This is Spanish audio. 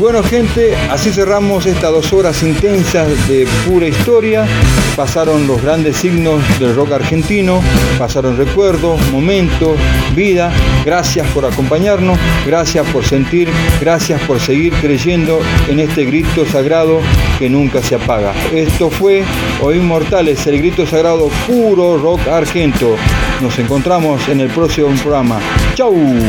bueno, gente, así cerramos estas 2 horas intensas de pura historia. Pasaron los grandes signos del rock argentino, pasaron recuerdos, momentos, vida. Gracias por acompañarnos, gracias por sentir, gracias por seguir creyendo en este grito sagrado que nunca se apaga. Esto fue O Inmortales, el grito sagrado puro rock argento. Nos encontramos en el próximo programa. ¡Chau!